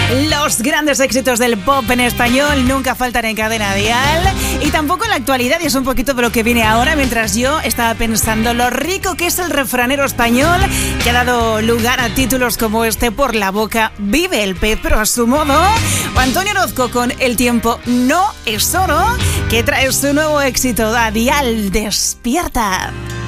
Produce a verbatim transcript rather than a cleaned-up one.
Los grandes éxitos del pop en español nunca faltan en Cadena Dial y tampoco en la actualidad, y es un poquito de lo que viene ahora mientras yo estaba pensando lo rico que es el refranero español que ha dado lugar a títulos como este: Por la boca vive el pez, pero a su modo. O Antonio Orozco con El tiempo no es oro, que trae su nuevo éxito a Dial Despierta.